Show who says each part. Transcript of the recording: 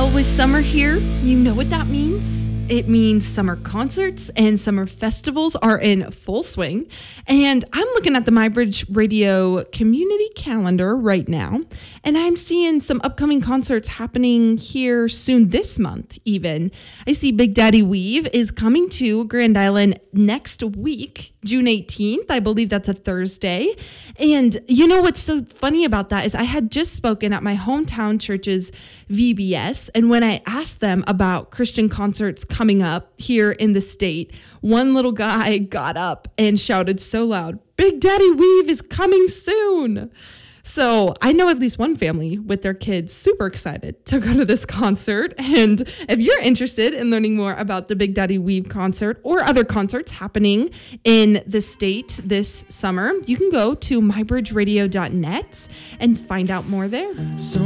Speaker 1: Well, with summer here, you know what that means. It means summer concerts and summer festivals are in full swing. And I'm looking at the MyBridge Radio community calendar right now, and I'm seeing some upcoming concerts happening here soon this month even. I see Big Daddy Weave is coming to Grand Island next week, June 18th. I believe that's a Thursday. And you know what's so funny about that is I had just spoken at my hometown church's VBS, and when I asked them about Christian concerts coming up here in the state, one little guy got up and shouted so loud, "Big Daddy Weave is coming soon." So I know at least one family with their kids super excited to go to this concert. And if you're interested in learning more about the Big Daddy Weave concert or other concerts happening in the state this summer, you can go to mybridgeradio.net and find out more there.